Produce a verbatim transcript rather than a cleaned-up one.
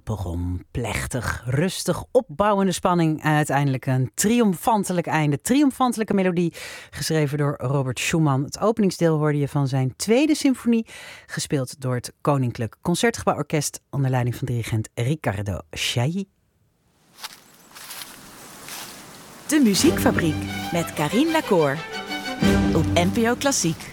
begon plechtig, rustig, opbouwende spanning. Uiteindelijk een triomfantelijk einde. Triomfantelijke melodie, geschreven door Robert Schumann. Het openingsdeel hoorde je van zijn tweede symfonie, gespeeld door het Koninklijk Concertgebouworkest onder leiding van dirigent Riccardo Chailly. De Muziekfabriek met Carien Lacour op N P O Klassiek.